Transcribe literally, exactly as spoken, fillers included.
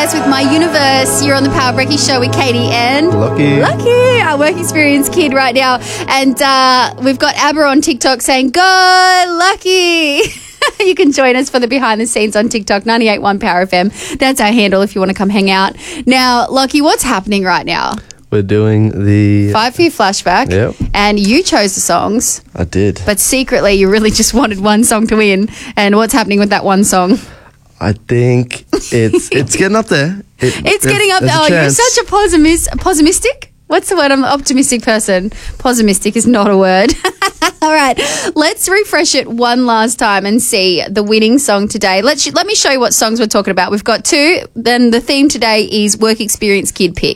Ayres with My Universe. You're on the Power Breaky Show with Katie and Lucky. Lucky, our work experience kid right now. And uh, we've got Abba on TikTok saying, go Lucky. You can join us for the behind the scenes on TikTok, ninety-eight point one Power F M. That's our handle if you want to come hang out. Now, Lucky, what's happening right now? We're doing the... Five for your flashback. Yep. And you chose the songs. I did. But secretly, you really just wanted one song to win. And what's happening with that one song? I think it's it's getting up there. It, It's getting up there. Oh, you're such a posimis- pessimistic? What's the word? I'm an optimistic person. Pessimistic is not a word. All right. Let's refresh it one last time and see the winning song today. Let's Let me show you what songs we're talking about. We've got two. Then the theme today is Work Experience Kid Pick.